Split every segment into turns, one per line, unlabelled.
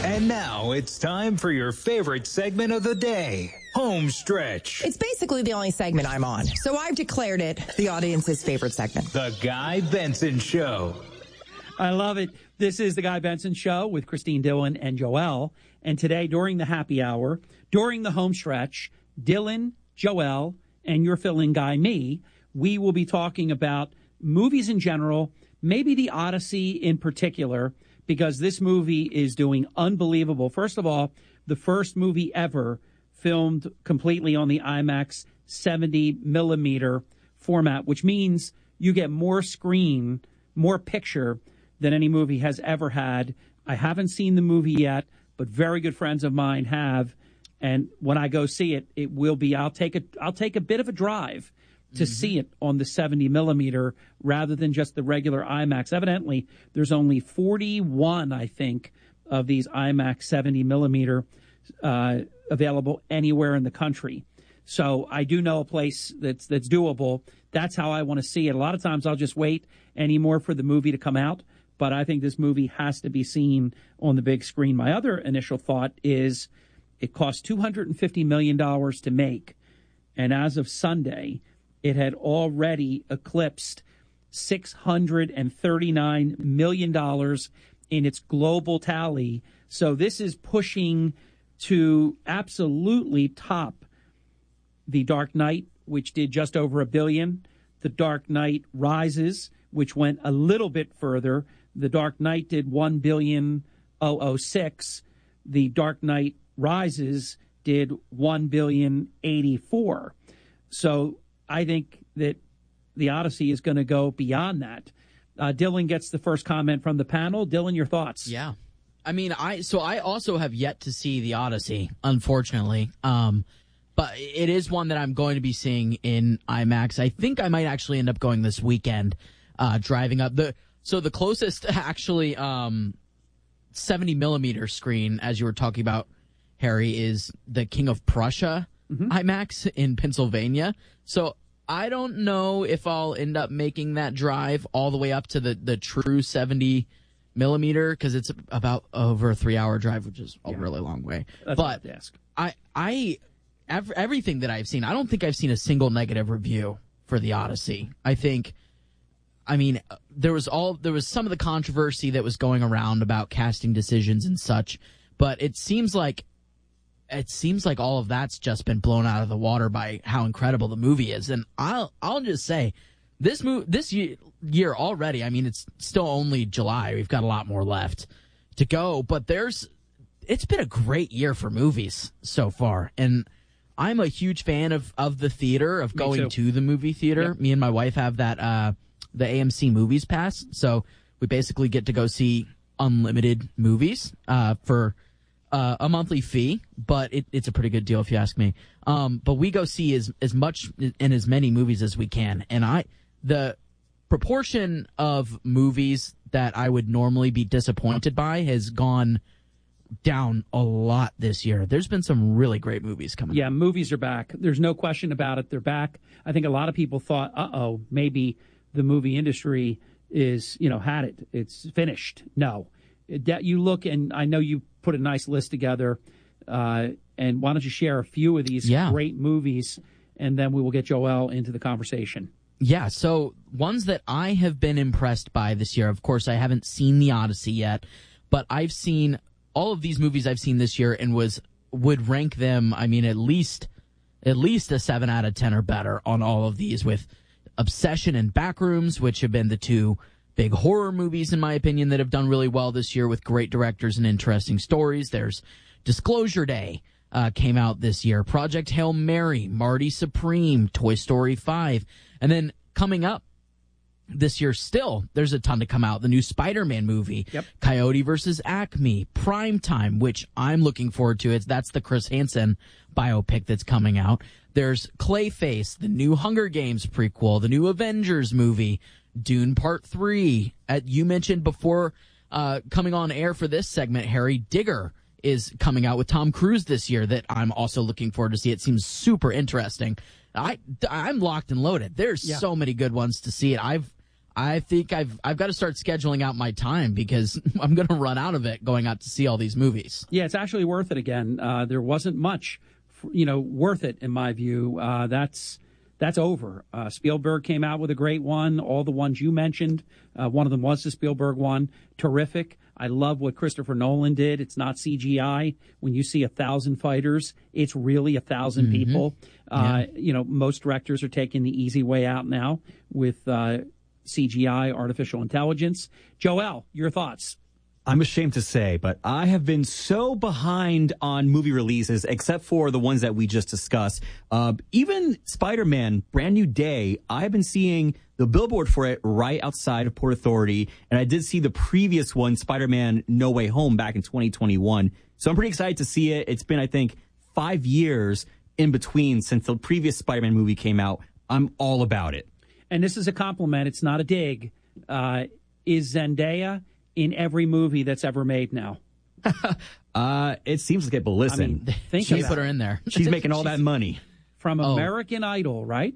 And now it's time for your favorite segment of the day, Home Stretch.
It's basically the only segment I'm on, so I've declared it the audience's favorite segment.
The Guy Benson Show.
I love it. This is the Guy Benson Show with Christine Dillon and Joelle. And today, during the happy hour, during the home stretch, Dillon, Joelle, and your fill-in guy, me, we will be talking about movies in general, maybe the Odyssey in particular, because this movie is doing unbelievable. First of all, the first movie ever filmed completely on the IMAX 70 millimeter format, which means you get more screen, more picture than any movie has ever had. I haven't seen the movie yet, but very good friends of mine have. And when I go see it, it will be, I'll take a bit of a drive to see it on the 70 millimeter rather than just the regular IMAX. Evidently, there's only 41, I think, of these IMAX 70 millimeter available anywhere in the country. So I do know a place that's doable. That's how I want to see it. A lot of times I'll just wait anymore for the movie to come out, but I think this movie has to be seen on the big screen. My other initial thought is it cost $250 million to make, and as of Sunday, it had already eclipsed $639 million in its global tally. So this is pushing to absolutely top The Dark Knight, which did just over $1 billion. The Dark Knight Rises, which went a little bit further. The Dark Knight did $1,006,000,000. The Dark Knight Rises did $1,084,000,000. So I think that the Odyssey is going to go beyond that. Dillon gets the first comment from the panel. Dillon, your thoughts?
Yeah. I mean, I also have yet to see the Odyssey, unfortunately. But it is one that I'm going to be seeing in IMAX. I think I might actually end up going this weekend, driving up. So the closest actually 70 millimeter screen, as you were talking about, Harry, is the King of Prussia IMAX in Pennsylvania. So I don't know if I'll end up making that drive all the way up to the true 70 millimeter, because it's about over a 3-hour drive, which is a really long way.
That's
but
what ask.
Everything that I've seen, I don't think I've seen a single negative review for the Odyssey. There was some of the controversy that was going around about casting decisions and such, but it seems like all of that's just been blown out of the water by how incredible the movie is. And I'll just say, this year already, I mean, it's still only July. We've got a lot more left to go, but it's been a great year for movies so far. And I'm a huge fan of the theater, of going to the movie theater. Yep. Me and my wife have that the AMC Movies Pass, so we basically get to go see unlimited movies for a monthly fee, but it's a pretty good deal if you ask me. But we go see as much and as many movies as we can, and the proportion of movies that I would normally be disappointed by has gone down a lot this year. There's been some really great movies coming.
Yeah, movies are back. There's no question about it. They're back. I think a lot of people thought, maybe the movie industry is, had it. It's finished. No. You look, and I know you put a nice list together, and why don't you share a few of these great movies, and then we will get Joelle into the conversation.
Yeah, so ones that I have been impressed by this year, of course, I haven't seen the Odyssey yet, but I've seen all of these movies I've seen this year and would rank them, I mean, at least a 7 out of 10 or better on all of these, with Obsession and Backrooms, which have been the two big horror movies, in my opinion, that have done really well this year with great directors and interesting stories. There's Disclosure Day came out this year, Project Hail Mary, Marty Supreme, Toy Story 5. And then coming up this year still, there's a ton to come out. The new Spider-Man movie, Coyote vs. Acme, Primetime, which I'm looking forward to. That's the Chris Hansen biopic that's coming out. There's Clayface, the new Hunger Games prequel, the new Avengers movie, Dune Part 3. You mentioned before coming on air for this segment, Harry, Digger is coming out with Tom Cruise this year that I'm also looking forward to see. It seems super interesting. I'm locked and loaded. There's so many good ones to see. I think I've got to start scheduling out my time because I'm going to run out of it going out to see all these movies.
Yeah, it's actually worth it again. There wasn't much, worth it in my view. That's over. Spielberg came out with a great one. All the ones you mentioned, one of them was the Spielberg one. Terrific. I love what Christopher Nolan did. It's not CGI. When you see 1,000 fighters, it's really 1,000 people. Most directors are taking the easy way out now with CGI, artificial intelligence. Joel, your thoughts?
I'm ashamed to say, but I have been so behind on movie releases, except for the ones that we just discussed. Even Spider-Man, Brand New Day, I've been seeing the billboard for it right outside of Port Authority. And I did see the previous one, Spider-Man No Way Home, back in 2021. So I'm pretty excited to see it. It's been, I think, 5 years in between since the previous Spider-Man movie came out. I'm all about it.
And this is a compliment. It's not a dig. Is Zendaya in every movie that's ever made now?
It seems like it, but listen,
She put her in there.
She's making all that money.
From American Idol, right?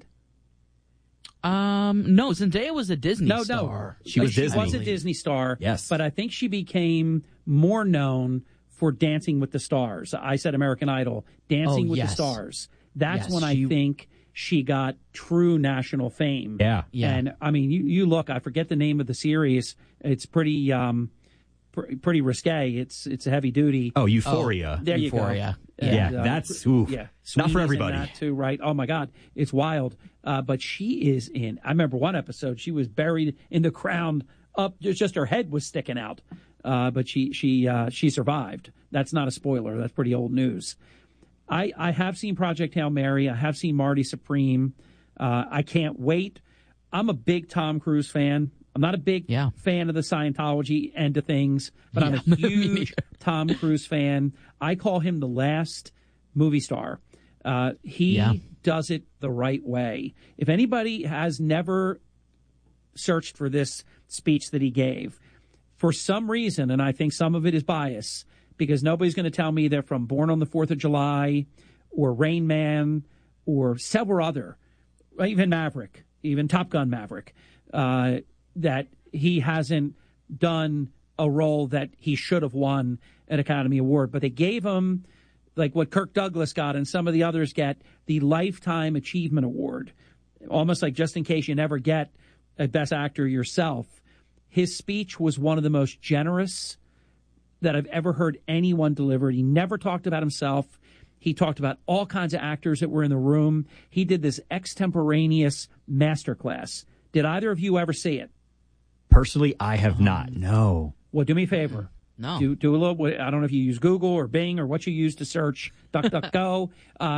No, Zendaya was a Disney star.
She was Disney.
She was a Disney star.
Yes.
But I think she became more known for Dancing with the Stars. I said American Idol. Dancing with the Stars. That's when I think she got true national fame.
Yeah.
And, I mean, you look, I forget the name of the series. It's pretty pretty risque. It's heavy duty.
Oh, Euphoria.
There you go.
Euphoria.
Yeah, that's not for everybody.
That too, right? Oh my God, it's wild. But she is in. I remember one episode. She was buried in the ground. Up, just her head was sticking out. But she survived. That's not a spoiler. That's pretty old news. I have seen Project Hail Mary. I have seen Marty Supreme. I can't wait. I'm a big Tom Cruise fan. I'm not a big fan of the Scientology end of things, but I'm a huge Tom Cruise fan. I call him the last movie star. He does it the right way. If anybody has never searched for this speech that he gave, for some reason, and I think some of it is bias, because nobody's going to tell me they're from Born on the 4th of July or Rain Man or several other, even Maverick, even Top Gun Maverick, that he hasn't done a role that he should have won an Academy Award. But they gave him, like what Kirk Douglas got and some of the others get, the Lifetime Achievement Award, almost like just in case you never get a Best Actor yourself. His speech was one of the most generous that I've ever heard anyone deliver. He never talked about himself. He talked about all kinds of actors that were in the room. He did this extemporaneous masterclass. Did either of you ever see it?
Personally, I have not. No.
Well, do me a favor.
No.
Do a little. I don't know if you use Google or Bing or what you use to search. DuckDuckGo.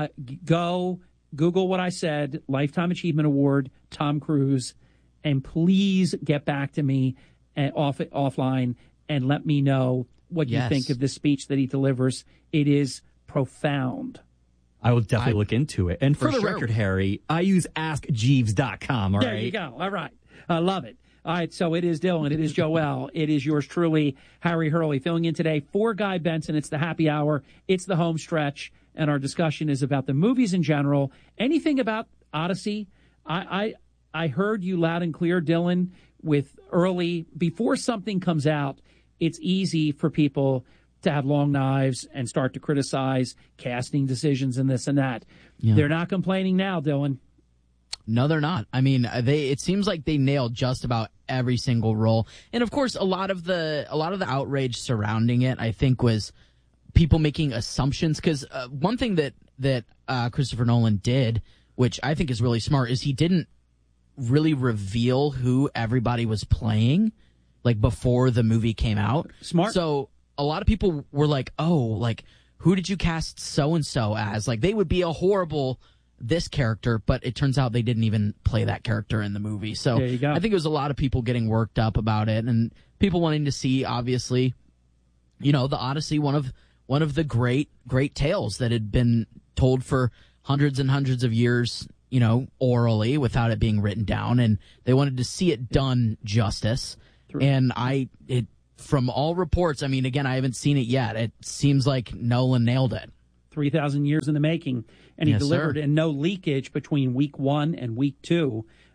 Go Google what I said. Lifetime Achievement Award. Tom Cruise, and please get back to me offline and let me know what you think of the speech that he delivers. It is profound.
I will definitely look into it. And for the record, Harry, I use AskJeeves.com. All right.
There you go. All right. I love it. All right, so it is Dylan, it is Joel, it is yours truly, Harry Hurley, filling in today for Guy Benson. It's the happy hour, it's the home stretch, and our discussion is about the movies in general. Anything about Odyssey? I heard you loud and clear, Dylan, with early, before something comes out, it's easy for people to have long knives and start to criticize casting decisions and this and that. Yeah. They're not complaining now, Dylan.
No, they're not. I mean, it seems like they nailed just about every single role. And of course, a lot of the outrage surrounding it, I think, was people making assumptions. Because one thing that Christopher Nolan did, which I think is really smart, is he didn't really reveal who everybody was playing, like, before the movie came out.
Smart.
So a lot of people were like, "Oh, like, who did you cast so and so as? Like, they would be a horrible this character," but it turns out they didn't even play that character in the movie. So
there you go.
I think it was a lot of people getting worked up about it, and people wanting to see, obviously, the Odyssey, one of the great tales that had been told for hundreds and hundreds of years, orally without it being written down, and they wanted to see it done justice. And from all reports, I mean, again, I haven't seen it yet. It seems like Nolan nailed it.
3,000 years in the making, and he delivered, and no leakage between week 1 and week 2.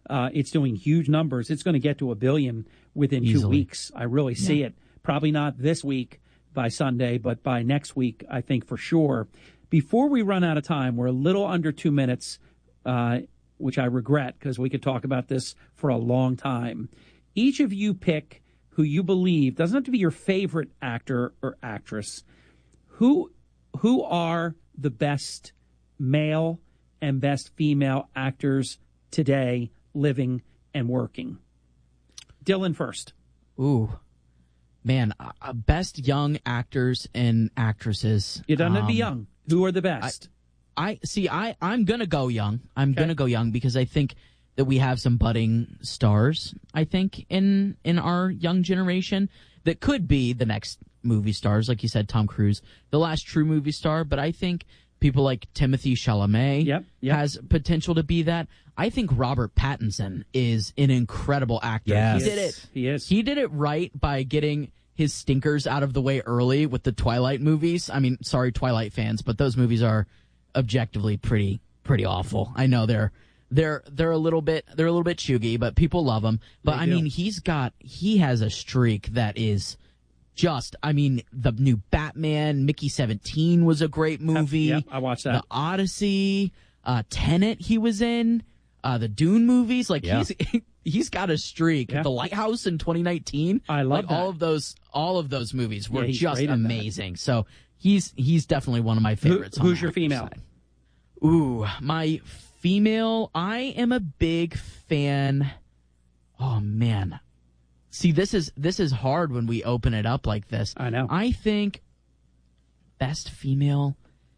It's doing huge numbers. It's going to get to $1 billion within 2 weeks. I really see it. Probably not this week by Sunday, but by next week, I think for sure. Before we run out of time, we're a little under 2 minutes, which I regret because we could talk about this for a long time. Each of you pick who you believe, doesn't have to be your favorite actor or actress, who are the best male and best female actors today, living and working. Dylan first.
Ooh, man, best young actors and actresses.
You don't have to be young. Who are the best?
I'm gonna go young. Gonna go young because I think that we have some budding stars. I think in our young generation that could be the next movie stars, like you said, Tom Cruise, the last true movie star. But I think people like Timothée Chalamet has potential to be that. I think Robert Pattinson is an incredible actor.
Yes.
He did it.
He is.
He did it right by getting his stinkers out of the way early with the Twilight movies. I mean, sorry, Twilight fans, but those movies are objectively pretty awful. I know they're a little bit chuggy, but people love them. But I mean, he has a streak that is just, I mean, the new Batman, Mickey 17 was a great movie.
Yep, I watched that.
The Odyssey, Tenet he was in, the Dune movies. Like he's got a streak.
Yeah.
The Lighthouse in 2019.
I love that.
All of those movies were
he's
just
great in
amazing. So he's definitely one of my favorites.
Who's your female?
Side. Ooh, my female, I am a big fan. Oh man. See, this is hard when we open it up like this.
I know.
I think best female.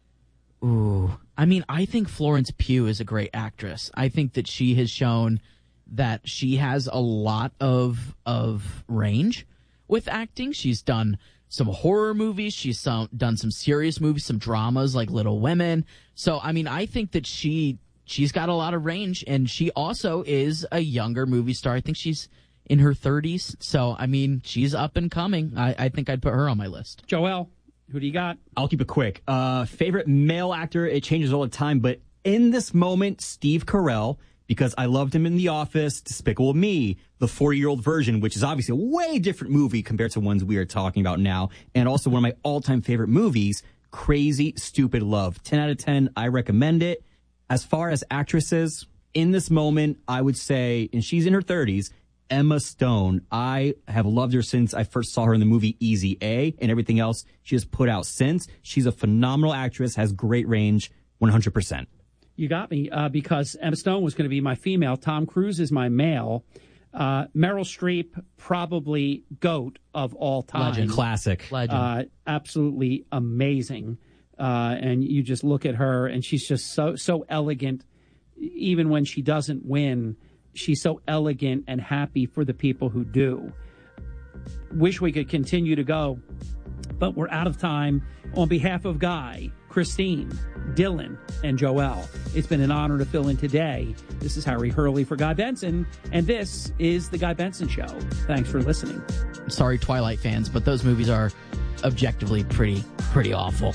Ooh, I mean, I think Florence Pugh is a great actress. I think that she has shown that she has a lot of range with acting. She's done some horror movies. She's done some serious movies, some dramas like Little Women. So, I mean, I think that she's got a lot of range, and she also is a younger movie star. I think she's in her 30s. So, I mean, she's up and coming. I think I'd put her on my list.
Joel, who do you got?
I'll keep it quick. Favorite male actor, it changes all the time, but in this moment, Steve Carell, because I loved him in The Office, Despicable Me, the 40-year-old version, which is obviously a way different movie compared to ones we are talking about now, and also one of my all-time favorite movies, Crazy Stupid Love. 10 out of 10, I recommend it. As far as actresses, in this moment, I would say, and she's in her 30s, Emma Stone. I have loved her since I first saw her in the movie Easy A, and everything else she has put out since. She's a phenomenal actress, has great range, 100%.
You got me, because Emma Stone was going to be my female. Tom Cruise is my male. Meryl Streep, probably GOAT of all time.
Legend. Classic.
Legend.
Absolutely amazing. And you just look at her, and she's just so elegant. Even when she doesn't win, she's so elegant and happy for the people who do. Wish we could continue to go, but we're out of time. On behalf of Guy, Christine, Dylan, and Joel, it's been an honor to fill in today. This is Harry Hurley for Guy Benson, and this is The Guy Benson Show. Thanks for listening.
Sorry, Twilight fans, but those movies are objectively pretty awful.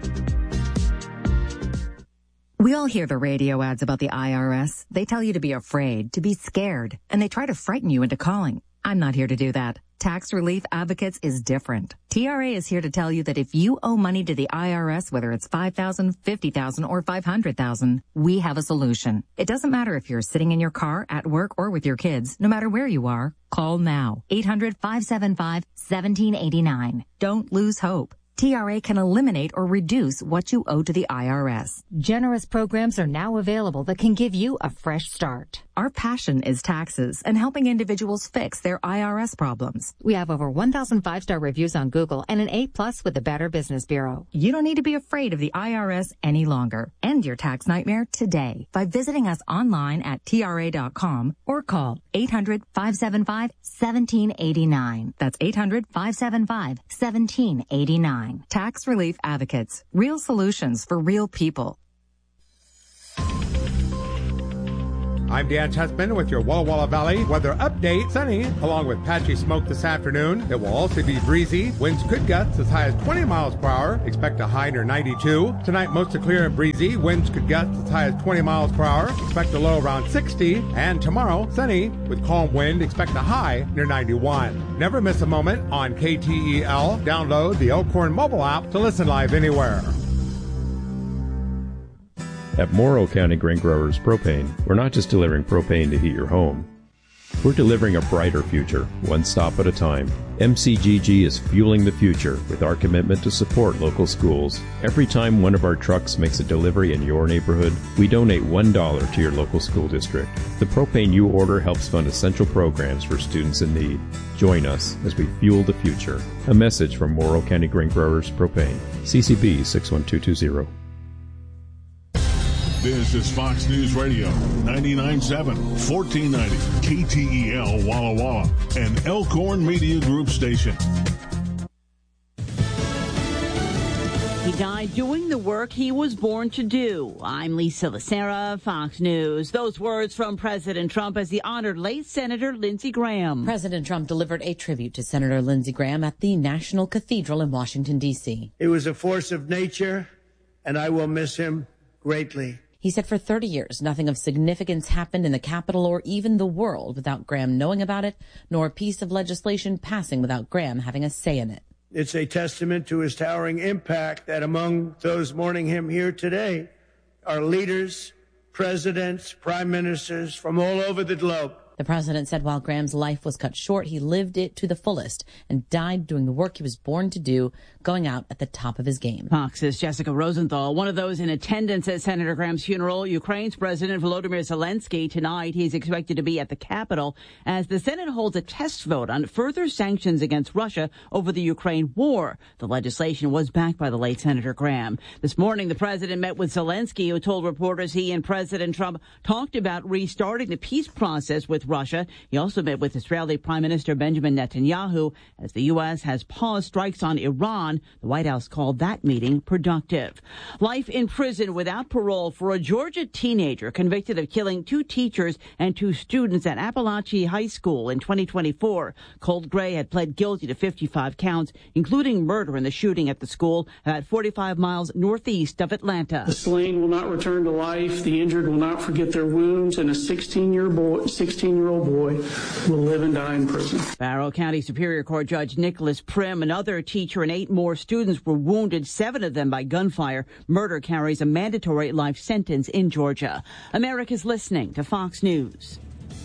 We all hear the radio ads about the IRS. They tell you to be afraid, to be scared, and they try to frighten you into calling. I'm not here to do that. Tax Relief Advocates is different. TRA is here to tell you that if you owe money to the IRS, whether it's $5,000, $50,000, or $500,000, we have a solution. It doesn't matter if you're sitting in your car, at work, or with your kids. No matter where you are, call now. 800-575-1789. Don't lose hope. TRA can eliminate or reduce what you owe to the IRS.
Generous programs are now available that can give you a fresh start.
Our passion is taxes and helping individuals fix their IRS problems.
We have over 1,000 5-star reviews on Google and an A+ with the Better Business Bureau.
You don't need to be afraid of the IRS any longer. End your tax nightmare today by visiting us online at TRA.com or call 800-575-1789. That's 800-575-1789. Tax Relief Advocates. Real solutions for real people.
I'm Dan Chessman with your Walla Walla Valley weather update. Sunny, along with patchy smoke this afternoon. It will also be breezy. Winds could gust as high as 20 miles per hour. Expect a high near 92. Tonight, mostly clear and breezy. Winds could gust as high as 20 miles per hour. Expect a low around 60. And tomorrow, sunny with calm wind. Expect a high near 91. Never miss a moment on KTEL. Download the Elkhorn mobile app to listen live anywhere.
At Morrow County Grain Growers Propane, we're not just delivering propane to heat your home. We're delivering a brighter future, one stop at a time. MCGG is fueling the future with our commitment to support local schools. Every time one of our trucks makes a delivery in your neighborhood, we donate $1 to your local school district. The propane you order helps fund essential programs for students in need. Join us as we fuel the future. A message from Morrow County Grain Growers Propane. CCB 61220.
This is Fox News Radio, 99.7, 1490, KTEL Walla Walla, an Elkhorn Media Group station.
He died doing the work he was born to do. I'm Lisa Lacera, Fox News. Those words from President Trump as he honored late Senator Lindsey Graham.
President Trump delivered a tribute to Senator Lindsey Graham at the National Cathedral in Washington, D.C.
He was a force of nature, and I will miss him greatly.
He said for 30 years, nothing of significance happened in the Capitol or even the world without Graham knowing about it, nor a piece of legislation passing without Graham having a say in it.
It's a testament to his towering impact that among those mourning him here today are leaders, presidents, prime ministers from all over the globe.
The president said while Graham's life was cut short, he lived it to the fullest and died doing the work he was born to do, going out at the top of his game.
Fox's Jessica Rosenthal, one of those in attendance at Senator Graham's funeral. Ukraine's President Volodymyr Zelensky. Tonight, he's expected to be at the Capitol as the Senate holds a test vote on further sanctions against Russia over the Ukraine war. The legislation was backed by the late Senator Graham. This morning, the president met with Zelensky, who told reporters he and President Trump talked about restarting the peace process with Russia. He also met with Israeli Prime Minister Benjamin Netanyahu as the U.S. has paused strikes on Iran. The White House called that meeting productive. Life in prison without parole for a Georgia teenager convicted of killing 2 teachers and 2 students at Appalachia High School in 2024. Colt Gray had pled guilty to 55 counts, including murder in the shooting at the school about 45 miles northeast of Atlanta.
The slain will not return to life. The injured will not forget their wounds, and a 16-year-old boy will live and die in prison.
Barrow County Superior Court Judge Nicholas Prim, another teacher, and 8 more students were wounded, 7 of them by gunfire. Murder carries a mandatory life sentence in Georgia. America's listening to Fox News.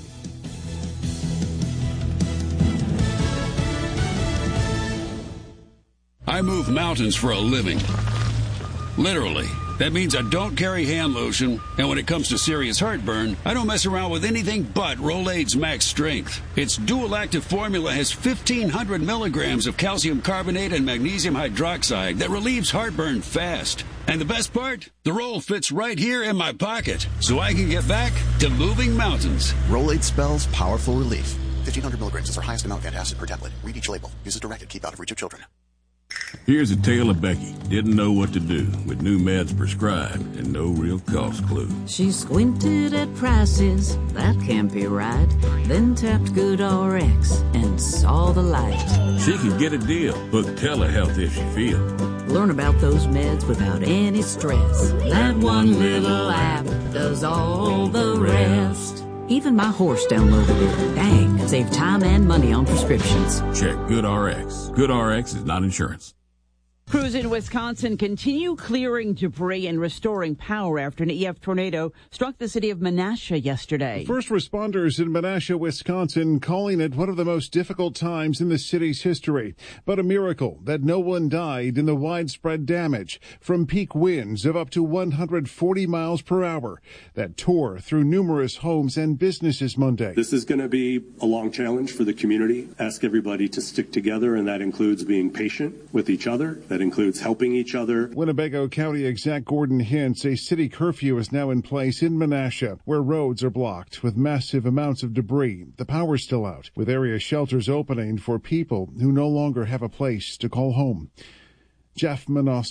I move mountains for a living. Literally. That means I don't carry hand lotion, and when it comes to serious heartburn, I don't mess around with anything but Rolaids Max Strength. Its dual-active formula has 1,500 milligrams of calcium carbonate and magnesium hydroxide that relieves heartburn fast. And the best part? The roll fits right here in my pocket, so I can get back to moving mountains.
Rolaids spells powerful relief. 1,500 milligrams is our highest amount of antacid per tablet. Read each label. Use as directed. Keep out of reach of children.
Here's a tale of Becky. Didn't know what to do with new meds prescribed and no real cost clue.
She squinted at prices, that can't be right. Then tapped GoodRx and saw the light.
She can get a deal. Book telehealth if she feels.
Learn about those meds without any stress. That one little app does all the rest. Even my horse downloaded it. Dang, it saved time and money on prescriptions.
Check GoodRx. GoodRx is not insurance.
Crews in Wisconsin continue clearing debris and restoring power after an EF tornado struck the city of Menasha yesterday.
First responders in Menasha, Wisconsin, calling it one of the most difficult times in the city's history. But a miracle that no one died in the widespread damage from peak winds of up to 140 miles per hour that tore through numerous homes and businesses Monday.
This is going to be a long challenge for the community. Ask everybody to stick together, and that includes being patient with each other. That includes helping each other.
Winnebago County Exec Gordon hints a city curfew is now in place in Menasha, where roads are blocked with massive amounts of debris. The power's still out, with area shelters opening for people who no longer have a place to call home. Jeff Manasso,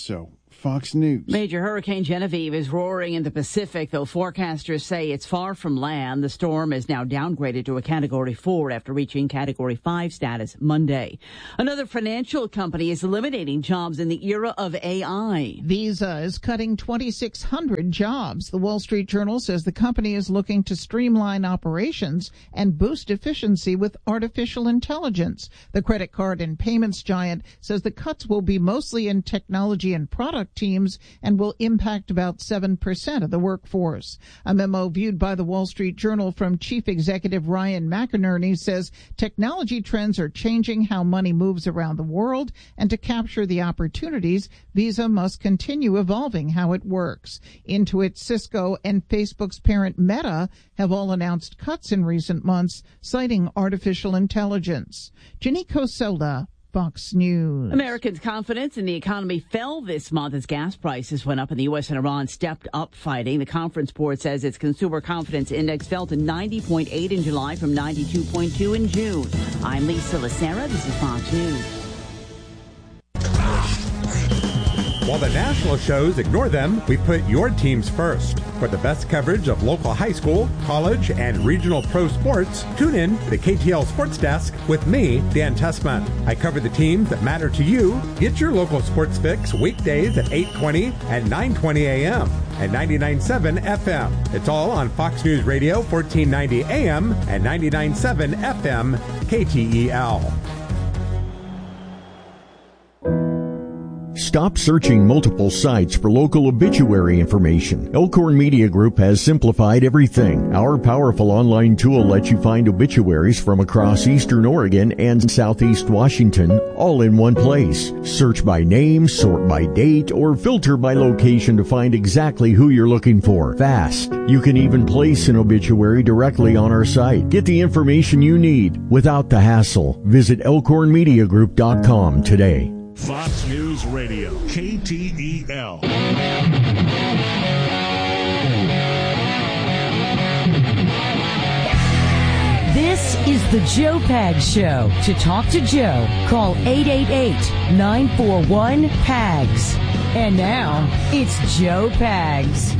Fox News.
Major Hurricane Genevieve is roaring in the Pacific, though forecasters say it's far from land. The storm is now downgraded to a Category 4 after reaching Category 5 status Monday. Another financial company is eliminating jobs in the era of AI.
Visa is cutting 2,600 jobs. The Wall Street Journal says the company is looking to streamline operations and boost efficiency with artificial intelligence. The credit card and payments giant says the cuts will be mostly in technology and product teams and will impact about 7% of the workforce. A memo viewed by the Wall Street Journal from Chief Executive Ryan McInerney says technology trends are changing how money moves around the world, and to capture the opportunities, Visa must continue evolving how it works. Intuit, Cisco, and Facebook's parent Meta have all announced cuts in recent months, citing artificial intelligence. Janiko Soda, Fox News.
Americans' confidence in the economy fell this month as gas prices went up and the U.S. and Iran stepped up fighting. The Conference Board says its consumer confidence index fell to 90.8 in July from 92.2 in June. I'm Lisa Lacera. This is Fox News.
While the national shows ignore them, we put your teams first. For the best coverage of local high school, college, and regional pro sports, tune in to the KTL Sports Desk with me, Dan Tessman. I cover the teams that matter to you. Get your local sports fix weekdays at 8:20 and 9:20 a.m. and 99.7 FM. It's all on Fox News Radio, 1490 AM and 99.7 FM, KTEL.
Stop searching multiple sites for local obituary information. Elkhorn Media Group has simplified everything. Our powerful online tool lets you find obituaries from across eastern Oregon and southeast Washington, all in one place. Search by name, sort by date, or filter by location to find exactly who you're looking for. Fast. You can even place an obituary directly on our site. Get the information you need without the hassle. Visit elkhornmediagroup.com today.
Fox News Radio, KTEL.
This is the Joe Pags Show. To talk to Joe, call 888-941-PAGS. And now, it's Joe Pags.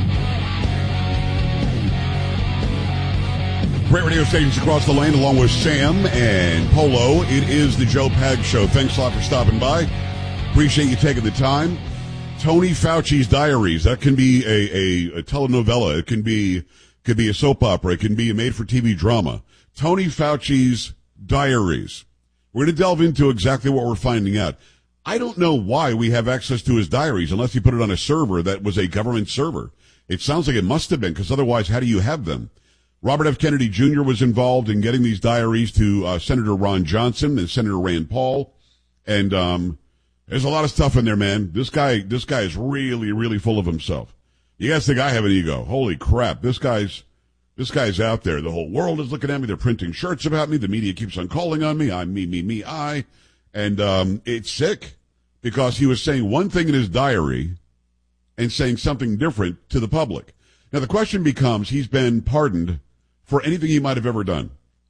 Great radio stations across the land, along with Sam and Polo. It is the Joe Pags Show. Thanks a lot for stopping by. Appreciate you taking the time. Tony Fauci's Diaries. That can be a telenovela. It can be a soap opera. It can be a made-for-TV drama. Tony Fauci's Diaries. We're going to delve into exactly what we're finding out. I don't know why we have access to his diaries unless he put it on a server that was a government server. It sounds like it must have been, because otherwise, how do you have them? Robert F. Kennedy Jr. was involved in getting these diaries to Senator Ron Johnson and Senator Rand Paul. And there's a lot of stuff in there, man. This guy is really, really full of himself. You guys think I have an ego? Holy crap. This guy's out there. The whole world is looking at me. They're printing shirts about me. The media keeps on calling on me. I'm me, I. And it's sick, because he was saying one thing in his diary and saying something different to the public. Now, the question becomes, he's been pardoned for anything he might have ever done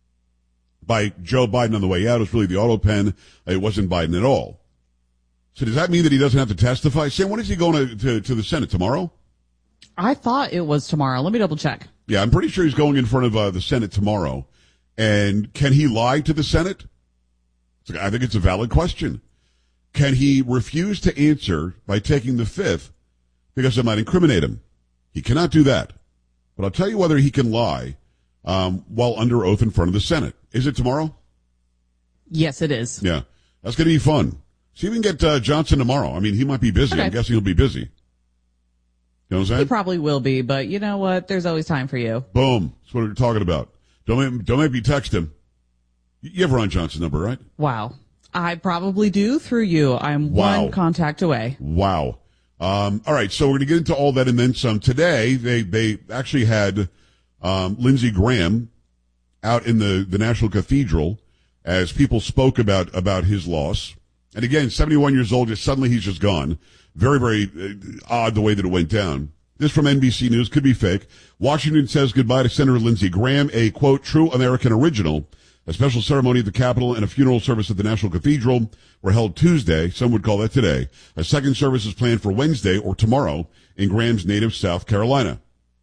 by Joe Biden on the way out. It was really the auto pen. It wasn't Biden at all. So does that mean that he doesn't have to testify? Sam, when is he going to the Senate? Tomorrow?
I thought it was tomorrow. Let me double check.
Yeah, I'm pretty sure he's going in front of the Senate tomorrow. And can he lie to the Senate? I think it's a valid question. Can he refuse to answer by taking the fifth because it might incriminate him? He cannot do that. But I'll tell you whether he can lie while under oath in front of the Senate. Is it tomorrow?
Yes, it is.
Yeah. That's going to be fun. See if we can get Johnson tomorrow. I mean, he might be busy. Okay. I'm guessing he'll be busy. You know what I'm saying?
He probably will be, but you know what? There's always time for you.
Boom. That's what we're talking about. Don't make me text him. You have Ron Johnson's number, right?
Wow. I probably do through you. I'm one contact away.
Wow. All right, so we're going to get into all that and then some. Today, they actually had Lindsey Graham out in the National Cathedral as people spoke about his loss. And again, 71 years old, suddenly he's just gone. Very, very odd the way that it went down. This from NBC News, could be fake. Washington says goodbye to Senator Lindsey Graham, a, quote, true American original, A special ceremony at the Capitol and a funeral service at the National Cathedral were held Tuesday. Some would call that today. A second service is planned for Wednesday or tomorrow in Graham's native South Carolina.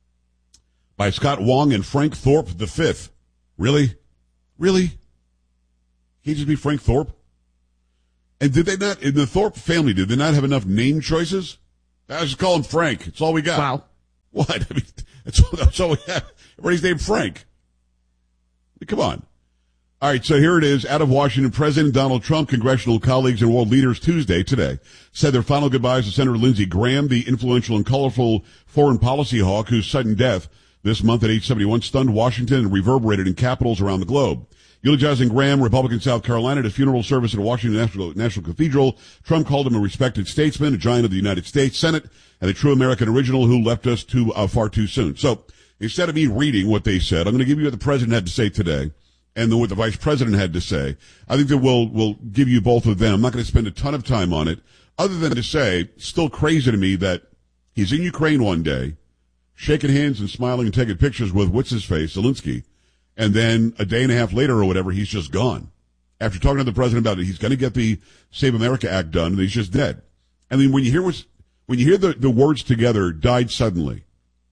By Scott Wong and Frank Thorpe V. Really? Really? Can't he just be Frank Thorpe? And did they not, in the Thorpe family, did they not have enough name choices? I just call him Frank. It's all we got.
Wow.
What? I mean, that's all we have. Everybody's named Frank. Come on. All right, so here it is. Out of Washington, President Donald Trump, congressional colleagues, and world leaders today said their final goodbyes to Senator Lindsey Graham, the influential and colorful foreign policy hawk whose sudden death this month at age 71 stunned Washington and reverberated in capitals around the globe. Eulogizing Graham, Republican South Carolina, at a funeral service at Washington National Cathedral, Trump called him a respected statesman, a giant of the United States Senate, and a true American original who left us far too soon. So instead of me reading what they said, I'm going to give you what the president had to say today and then what the vice president had to say. I think that we'll give you both of them. I'm not going to spend a ton of time on it, other than to say, still crazy to me that he's in Ukraine one day, shaking hands and smiling and taking pictures with what's-his-face, Zelensky, and then a day and a half later or whatever, he's just gone. After talking to the president about it, he's going to get the Save America Act done, and he's just dead. I mean, when you hear the words together, died suddenly,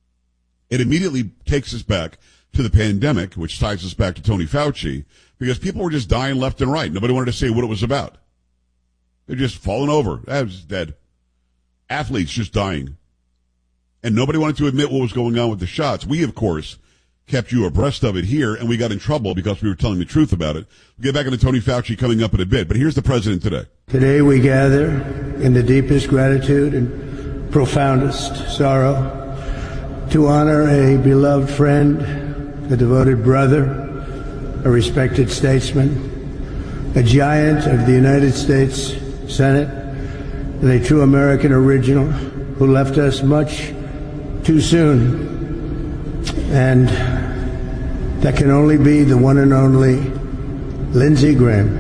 it immediately takes us back to the pandemic, which ties us back to Tony Fauci, because people were just dying left and right. Nobody wanted to say what it was about. They're just falling over. That was dead. Athletes just dying. And nobody wanted to admit what was going on with the shots. We, of course, kept you abreast of it here, and we got in trouble because we were telling the truth about it. We'll get back into Tony Fauci coming up in a bit, but here's the president today.
Today we gather in the deepest gratitude and profoundest sorrow to honor a beloved friend, a devoted brother, a respected statesman, a giant of the United States Senate, and a true American original who left us much too soon. And that can only be the one and only Lindsey Graham.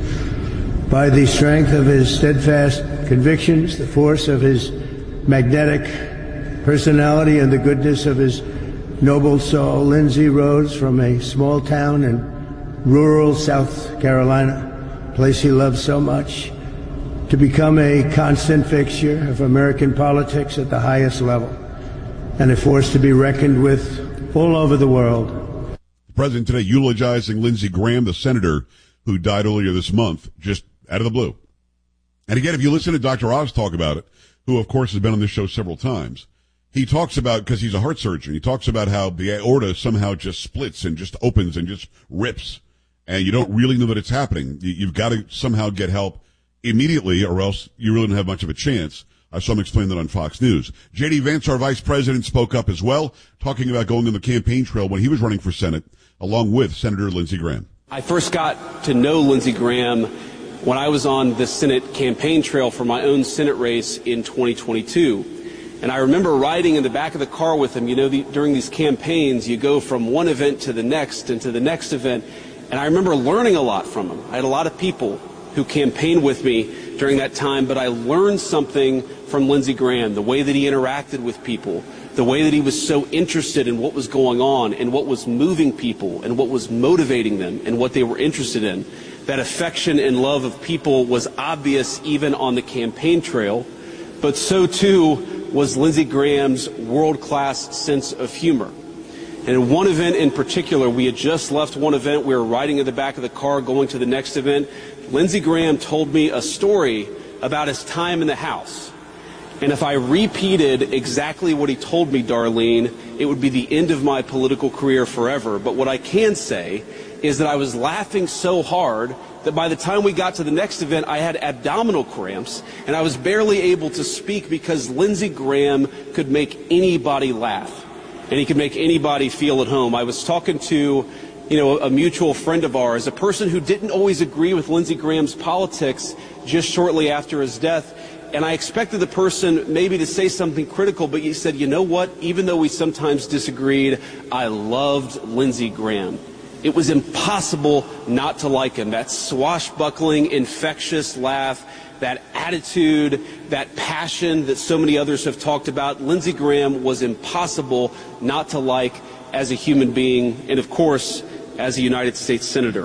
By the strength of his steadfast convictions, the force of his magnetic personality, and the goodness of his noble soul, Lindsey rose from a small town in rural South Carolina, a place he loved so much, to become a constant fixture of American politics at the highest level, and a force to be reckoned with all over the world.
The president today eulogizing Lindsey Graham, the senator who died earlier this month, just out of the blue. And again, if you listen to Dr. Oz talk about it, who of course has been on this show several times, he talks about, because he's a heart surgeon, he talks about how the aorta somehow just splits and just opens and just rips, and you don't really know that it's happening. You've got to somehow get help immediately, or else you really don't have much of a chance. I saw him explain that on Fox News. J.D. Vance, our vice president, spoke up as well, talking about going on the campaign trail when he was running for Senate, along with Senator Lindsey Graham.
I first got to know Lindsey Graham when I was on the Senate campaign trail for my own Senate race in 2022. And I remember riding in the back of the car with him. You know, during these campaigns, you go from one event to the next and to the next event. And I remember learning a lot from him. I had a lot of people who campaigned with me during that time, but I learned something from Lindsey Graham, the way that he interacted with people, the way that he was so interested in what was going on and what was moving people and what was motivating them and what they were interested in. That affection and love of people was obvious even on the campaign trail, but so too was Lindsey Graham's world-class sense of humor. And in one event in particular, we had just left one event, we were riding in the back of the car going to the next event. Lindsey Graham told me a story about his time in the House. And if I repeated exactly what he told me, Darlene, it would be the end of my political career forever. But what I can say is that I was laughing so hard that by the time we got to the next event, I had abdominal cramps, and I was barely able to speak because Lindsey Graham could make anybody laugh, and he could make anybody feel at home. I was talking to, a mutual friend of ours, a person who didn't always agree with Lindsey Graham's politics just shortly after his death, and I expected the person maybe to say something critical, but he said, you know what, even though we sometimes disagreed, I loved Lindsey Graham. It was impossible not to like him. That swashbuckling, infectious laugh, that attitude, that passion that so many others have talked about. Lindsey Graham was impossible not to like as a human being and, of course, as a United States Senator.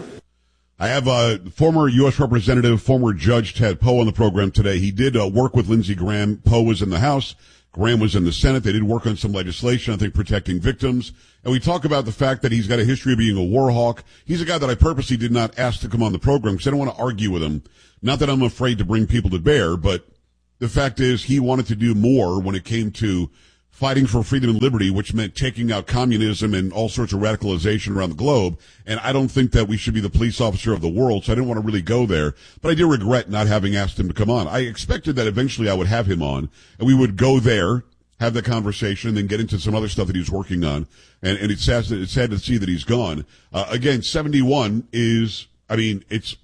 I have former U.S. Representative, former Judge Ted Poe on the program today. He did work with Lindsey Graham. Poe was in the House. Graham was in the Senate. They did work on some legislation, I think, protecting victims. And we talk about the fact that he's got a history of being a war hawk. He's a guy that I purposely did not ask to come on the program because I don't want to argue with him. Not that I'm afraid to bring people to bear, but the fact is he wanted to do more when it came to fighting for freedom and liberty, which meant taking out communism and all sorts of radicalization around the globe. And I don't think that we should be the police officer of the world, so I didn't want to really go there. But I do regret not having asked him to come on. I expected that eventually I would have him on, and we would go there, have the conversation, and then get into some other stuff that he was working on. And it's sad to see that he's gone. Again, 71 is, it's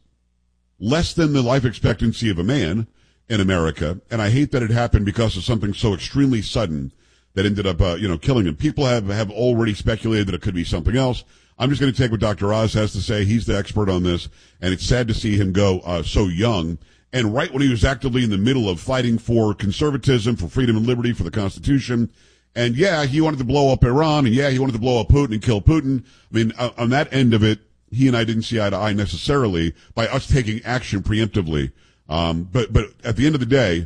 less than the life expectancy of a man in America. And I hate that it happened because of something so extremely sudden that ended up, killing him. People have already speculated that it could be something else. I'm just going to take what Dr. Oz has to say. He's the expert on this, and it's sad to see him go so young. And right when he was actively in the middle of fighting for conservatism, for freedom and liberty, for the Constitution. And yeah, he wanted to blow up Iran, and yeah, he wanted to blow up Putin and kill Putin. On that end of it, he and I didn't see eye to eye necessarily by us taking action preemptively. But at the end of the day,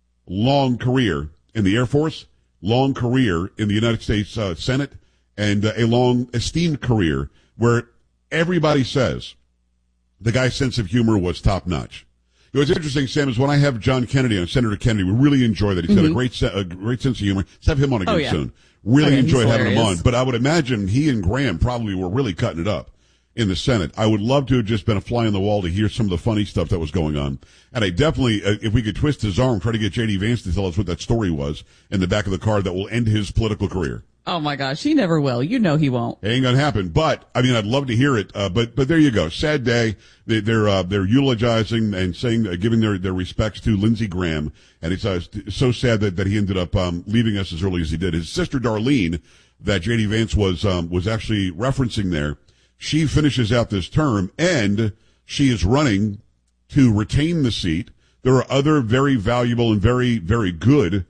long career in the Air Force, long career in the United States Senate, and a long esteemed career where everybody says the guy's sense of humor was top notch. What's interesting, Sam, is when I have John Kennedy on, Senator Kennedy, we really enjoy that. He's got a great sense of humor. Let's have him on again soon. Really enjoy having him on. But I would imagine he and Graham probably were really cutting it up in the Senate. I would love to have just been a fly on the wall to hear some of the funny stuff that was going on. And I definitely, if we could twist his arm, try to get J.D. Vance to tell us what that story was in the back of the car that will end his political career.
Oh my gosh, he never will. You know he won't.
It ain't gonna happen. But I'd love to hear it. But there you go. Sad day. They're eulogizing and saying, giving their respects to Lindsey Graham. And it's so sad that he ended up leaving us as early as he did. His sister Darlene, that J.D. Vance was actually referencing there. She finishes out this term, and she is running to retain the seat. There are other very valuable and very, very good,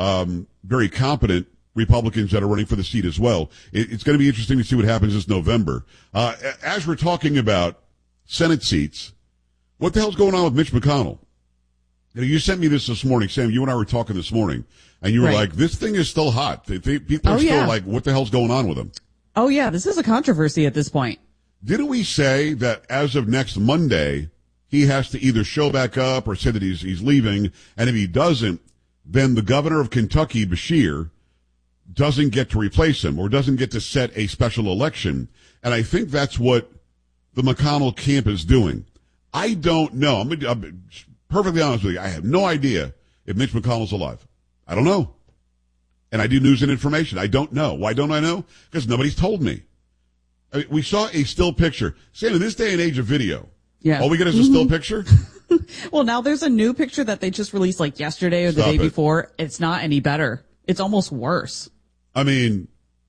very competent Republicans that are running for the seat as well. It's going to be interesting to see what happens this November. As we're talking about Senate seats, what the hell's going on with Mitch McConnell? You sent me this morning, Sam. You and I were talking this morning, and you were like, this thing is still hot. People are still like, what the hell's going on with him?
Oh, yeah, this is a controversy at this point.
Didn't we say that as of next Monday, he has to either show back up or say that he's leaving, and if he doesn't, then the governor of Kentucky, Beshear, doesn't get to replace him or doesn't get to set a special election. And I think that's what the McConnell camp is doing. I don't know. I'm perfectly honest with you. I have no idea if Mitch McConnell's alive. I don't know. And I do news and information. I don't know. Why don't I know? Because nobody's told me. We saw a still picture. Sam, in this day and age of video, all we get is a still picture?
Well, now there's a new picture that they just released like yesterday or the day before. It's not any better. It's almost worse.
Am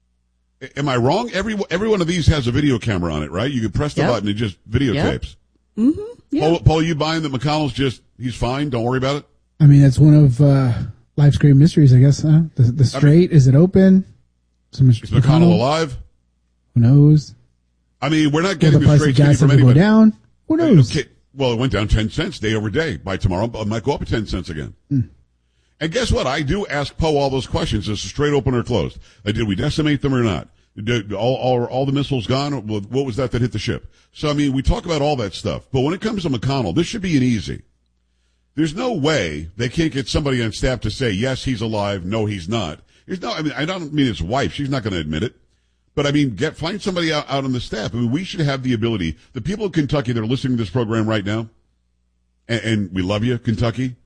I wrong? Every one of these has a video camera on it, right? You can press the button and just videotapes.
Yep. Yeah.
Paul, you buying that McConnell's he's fine? Don't worry about it?
That's one of life's great mysteries, I guess, huh? The straight, is it open?
Is McConnell alive?
Who knows?
We're not getting the straight
gas
from anybody.
Go down? Who knows?
Okay. Well, it went down 10 cents day over day. By tomorrow, it might go up 10 cents again. And guess what? I do ask Poe all those questions. Is it straight open or closed? Did we decimate them or not? Did all the missiles gone? What was that hit the ship? So, we talk about all that stuff. But when it comes to McConnell, this should be an easy. There's no way they can't get somebody on staff to say, yes, he's alive. No, he's not. I don't mean his wife. She's not going to admit it. But find somebody out on the staff. We should have the ability. The people of Kentucky that are listening to this program right now, and we love you, Kentucky.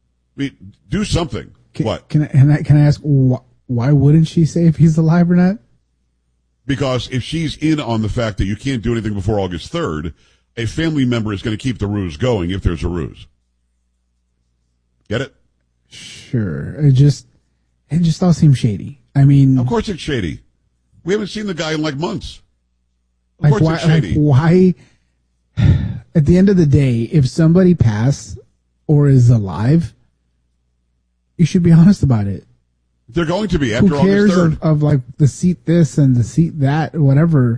Do something. What?
Can I ask why wouldn't she say if he's alive or not?
Because if she's in on the fact that you can't do anything before August 3rd, a family member is going to keep the ruse going if there's a ruse. Get it?
Sure. It just all seems shady.
Of course it's shady. We haven't seen the guy in months. Of course it's shady.
Why? At the end of the day, if somebody passed or is alive, you should be honest about it.
They're going to be after
Who cares
August 3rd.
of the seat this and the seat that, whatever.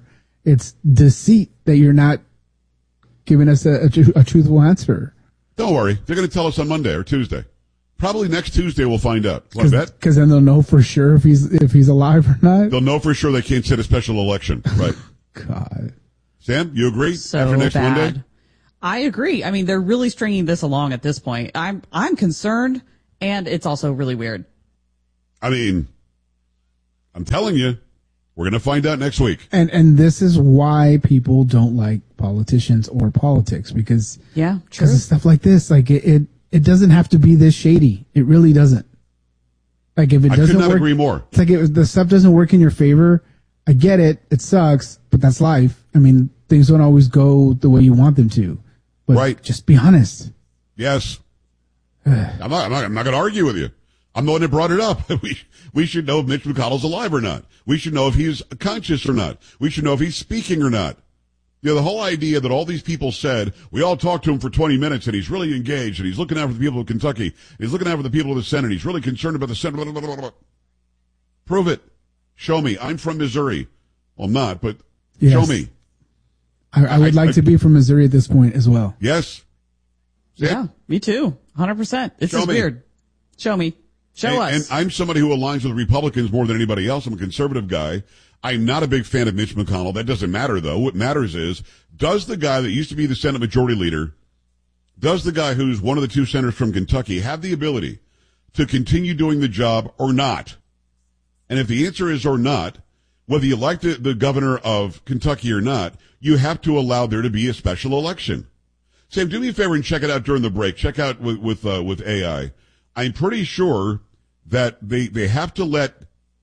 It's deceit that you're not giving us a truthful answer.
Don't worry. They're going to tell us on Monday or Tuesday. Probably next Tuesday we'll find out. Want to bet?
Because then they'll know for sure if he's alive or not.
They'll know for sure they can't set a special election. Right.
God.
Sam, you agree?
So
after next
bad.
Monday?
I agree. I mean, they're really stringing this along at this point. I'm concerned, and it's also really weird.
I mean, I'm telling you, we're going to find out next week.
And this is why people don't like politicians or politics, because
yeah, true.
Of stuff like this. Like it doesn't have to be this shady. It really doesn't. Like if it doesn't
could not
work,
agree more.
It's like the stuff doesn't work in your favor. I get it. It sucks, but that's life. I mean, things don't always go the way you want them to. But
right.
Just be honest.
Yes. I'm not going to argue with you. I'm the one that brought it up. We should know if Mitch McConnell's alive or not. We should know if he's conscious or not. We should know if he's speaking or not. You know, the whole idea that all these people said, we all talked to him for 20 minutes and he's really engaged and he's looking out for the people of Kentucky. He's looking out for the people of the Senate. He's really concerned about the Senate. Blah, blah, blah, blah. Prove it. Show me. I'm from Missouri. Well, I'm not, but
yes.
Show me.
I would like to be from Missouri at this point as well.
Yes.
Yeah, me too. 100%. This is weird. Show me. Show us.
And I'm somebody who aligns with Republicans more than anybody else. I'm a conservative guy. I'm not a big fan of Mitch McConnell. That doesn't matter, though. What matters is, does the guy that used to be the Senate Majority Leader, does the guy who's one of the two senators from Kentucky have the ability to continue doing the job or not? And if the answer is or not, whether you like the governor of Kentucky or not, you have to allow there to be a special election. Sam, do me a favor and check it out during the break. Check out with AI. I'm pretty sure that they have to let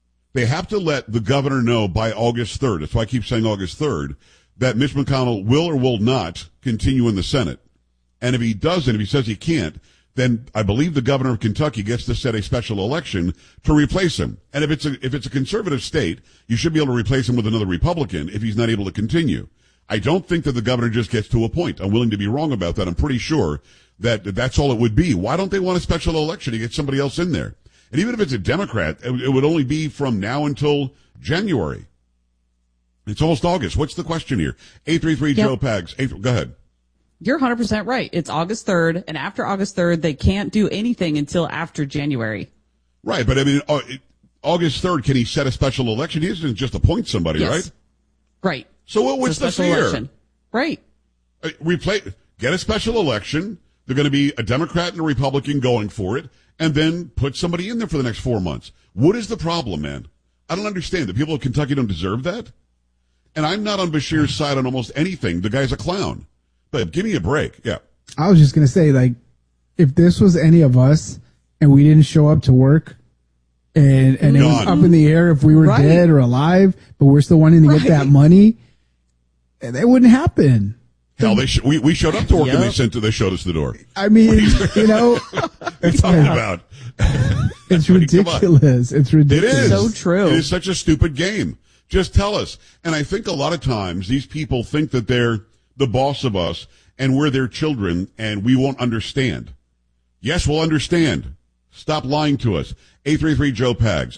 the governor know by August 3rd. That's why I keep saying August 3rd, that Mitch McConnell will or will not continue in the Senate. And if he doesn't, if he says he can't, then I believe the governor of Kentucky gets to set a special election to replace him. And if it's a conservative state, you should be able to replace him with another Republican if he's not able to continue. I don't think that the governor just gets to a point. I'm willing to be wrong about that. I'm pretty sure that that's all it would be. Why don't they want a special election to get somebody else in there? And even if it's a Democrat, it would only be from now until January. It's almost August. What's the question here? 833 Joe Pags. Go ahead.
You're 100% right. It's August 3rd, and after August 3rd, they can't do anything until after January.
Right, but I mean, August 3rd, can he set a special election? He doesn't just appoint somebody,
yes.
right?
Right.
So what's the fear?
Election. Right.
Get a special election. They're going to be a Democrat and a Republican going for it, and then put somebody in there for the next 4 months. What is the problem, man? I don't understand. The people of Kentucky don't deserve that? And I'm not on Bashir's side on almost anything. The guy's a clown. But give me a break. Yeah.
I was just going to say, like, if this was any of us and we didn't show up to work and it was up in the air if we were dead or alive, but we're still wanting to get that money, that wouldn't happen.
Hell, we showed up to work and they showed us the door.
I mean, you know.
What are you talking about?
It's ridiculous. It's ridiculous.
It is.
So true.
It is such a stupid game. Just tell us. And I think a lot of times these people think that they're the boss of us and we're their children and we won't understand. Yes, we'll understand. Stop lying to us. 833-JOE-PAGS.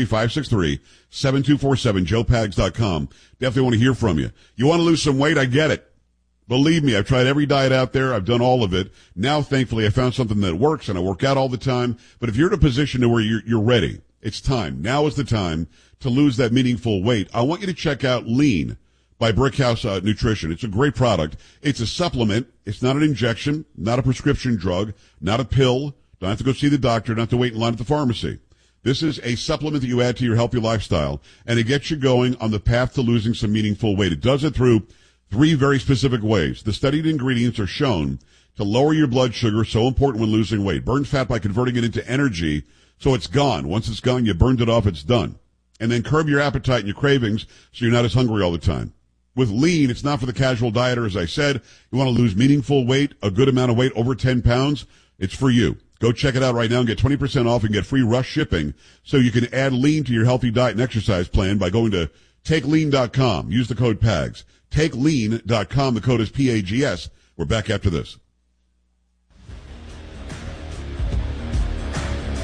833-563-7247. JoePags.com. Definitely want to hear from you. You want to lose some weight? I get it. Believe me, I've tried every diet out there. I've done all of it. Now, thankfully, I found something that works and I work out all the time. But if you're in a position to where you're ready, it's time. Now is the time to lose that meaningful weight. I want you to check out Lean by Brickhouse Nutrition. It's a great product. It's a supplement. It's not an injection, not a prescription drug, not a pill. Don't have to go see the doctor. Don't have to wait in line at the pharmacy. This is a supplement that you add to your healthy lifestyle, and it gets you going on the path to losing some meaningful weight. It does it through 3 very specific ways. The studied ingredients are shown to lower your blood sugar, so important when losing weight. Burn fat by converting it into energy, so it's gone. Once it's gone, you burned it off, it's done. And then curb your appetite and your cravings so you're not as hungry all the time. With Lean, it's not for the casual dieter, as I said. You want to lose meaningful weight, a good amount of weight, over 10 pounds, it's for you. Go check it out right now and get 20% off and get free rush shipping so you can add Lean to your healthy diet and exercise plan by going to TakeLean.com. Use the code PAGS. TakeLean.com. The code is PAGS. We're back after this.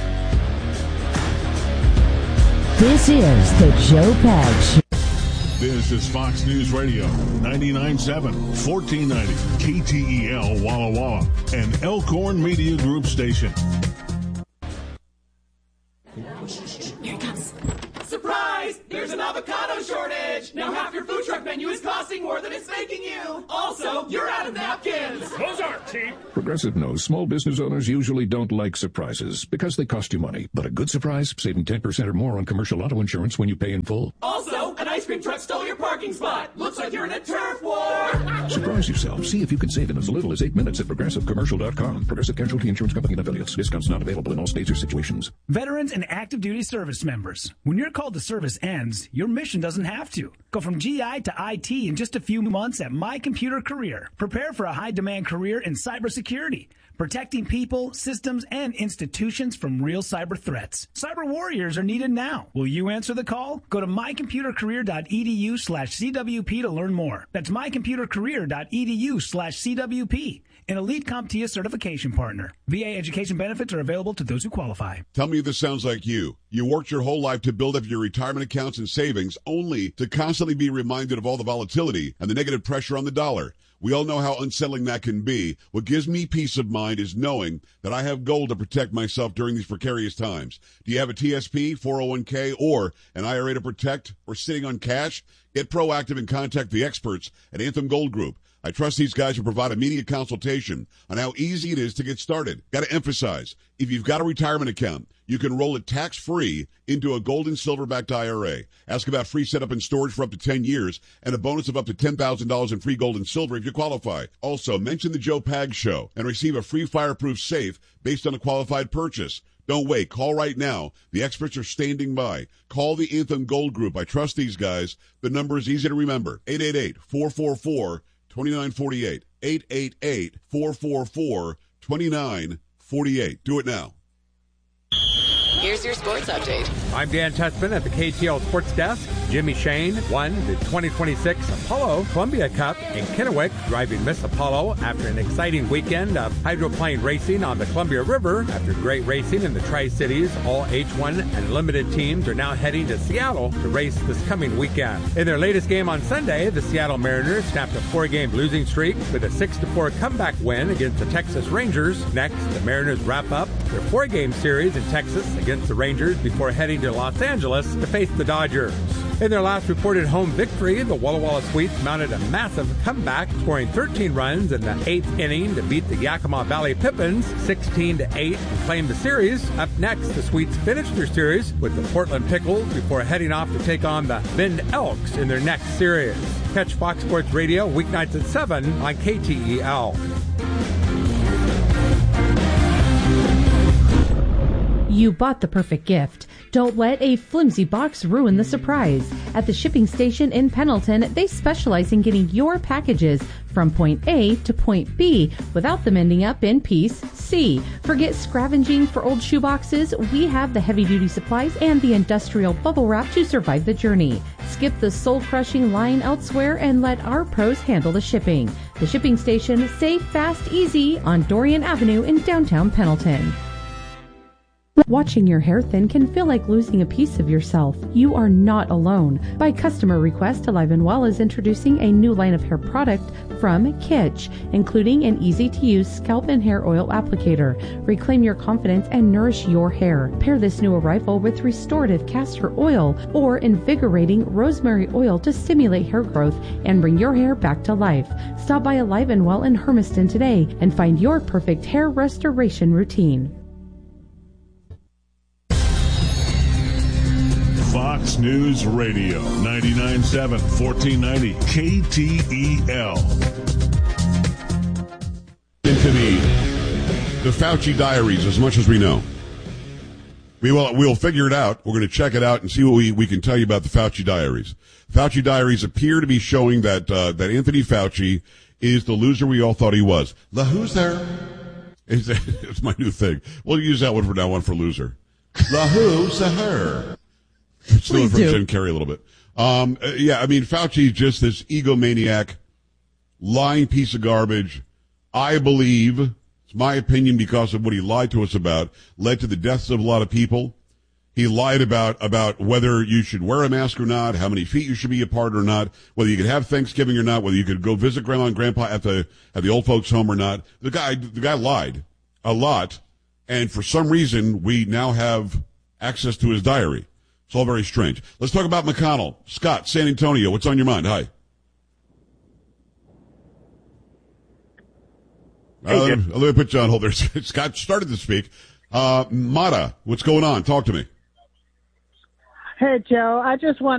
This is the Joe Pags Show.
This is Fox News Radio, 99.7, 1490, KTEL Walla Walla, an Elkhorn Media Group station.
Here it comes. Surprise! There's an avocado shortage! Now half your food truck menu is costing more than it's making you! Also, you're out of napkins!
Those aren't cheap! Progressive knows small business owners usually don't like surprises because they cost you money. But a good surprise, saving 10% or more on commercial auto insurance when you pay in full.
Also, an ice cream truck stole your parking spot! Looks like you're in a turf war!
Surprise yourself. See if you can save in as little as 8 minutes at ProgressiveCommercial.com. Progressive Casualty Insurance Company and Affiliates. Discounts not available in all states or situations.
Veterans and active duty service members. When your call to service ends, your mission doesn't have to. Go from GI to IT in just a few months at My Computer Career. Prepare for a high-demand career in cybersecurity, protecting people, systems, and institutions from real cyber threats. Cyber warriors are needed now. Will you answer the call? Go to mycomputercareer.edu/CWP to learn more. That's mycomputercareer.edu/CWP. An elite CompTIA certification partner. VA education benefits are available to those who qualify.
Tell me if this sounds like you. You worked your whole life to build up your retirement accounts and savings, only to constantly be reminded of all the volatility and the negative pressure on the dollar. We all know how unsettling that can be. What gives me peace of mind is knowing that I have gold to protect myself during these precarious times. Do you have a TSP, 401k, or an IRA to protect, or sitting on cash? Get proactive and contact the experts at Anthem Gold Group. I trust these guys will provide immediate consultation on how easy it is to get started. Got to emphasize, if you've got a retirement account, you can roll it tax-free into a gold and silver-backed IRA. Ask about free setup and storage for up to 10 years and a bonus of up to $10,000 in free gold and silver if you qualify. Also, mention the Joe Pag Show and receive a free fireproof safe based on a qualified purchase. Don't wait. Call right now. The experts are standing by. Call the Anthem Gold Group. I trust these guys. The number is easy to remember. 888-444-2948. 888-444-2948. Do it now.
Here's your sports update.
I'm Dan Tussman at the KTL Sports Desk. Jimmy Shane won the 2026 Apollo Columbia Cup in Kennewick, driving Miss Apollo after an exciting weekend of hydroplane racing on the Columbia River. After great racing in the Tri-Cities, all H1 and limited teams are now heading to Seattle to race this coming weekend. In their latest game on Sunday, the Seattle Mariners snapped a 4-game losing streak with a 6-4 comeback win against the Texas Rangers. Next, the Mariners wrap up their 4-game series in Texas against the Rangers before heading to Los Angeles to face the Dodgers. In their last reported home victory, the Walla Walla Sweets mounted a massive comeback, scoring 13 runs in the 8th inning to beat the Yakima Valley Pippins 16-8 and claim the series. Up next, the Sweets finished their series with the Portland Pickles before heading off to take on the Bend Elks in their next series. Catch Fox Sports Radio weeknights at 7 on KTEL.
You bought the perfect gift. Don't let a flimsy box ruin the surprise. At the shipping station in Pendleton, they specialize in getting your packages from point A to point B without them ending up in piece C. Forget scavenging for old shoeboxes. We have the heavy-duty supplies and the industrial bubble wrap to survive the journey. Skip the soul-crushing line elsewhere and let our pros handle the shipping. The shipping station, safe, fast, easy on Dorian Avenue in downtown Pendleton. Watching your hair thin can feel like losing a piece of yourself. You are not alone. By customer request, Alive & Well is introducing a new line of hair product from Kitsch, including an easy-to-use scalp and hair oil applicator. Reclaim your confidence and nourish your hair. Pair this new arrival with restorative castor oil or invigorating rosemary oil to stimulate hair growth and bring your hair back to life. Stop by Alive & Well in Hermiston today and find your perfect hair restoration routine.
Fox News Radio, 99.7, 1490, KTEL.
Into the Fauci diaries, as much as we know. We'll figure it out. We're going to check it out and see what we can tell you about the Fauci diaries. Fauci diaries appear to be showing that Anthony Fauci is the loser we all thought he was. The loser. It's my new thing. We'll use that one from now on for loser. The who's a her. Still from Jim Carrey a little bit. Yeah, I mean, Fauci's just this egomaniac, lying piece of garbage. I believe, it's my opinion because of what he lied to us about, led to the deaths of a lot of people. He lied about whether you should wear a mask or not, how many feet you should be apart or not, whether you could have Thanksgiving or not, whether you could go visit grandma and grandpa at the old folks' home or not. The guy lied a lot, and for some reason we now have access to his diary. It's all very strange. Let's talk about McConnell. Scott, San Antonio, what's on your mind? Hi. Let me put you on hold there. Scott started to speak. Mata, what's going on? Talk to me.
Hey, Joe, I just want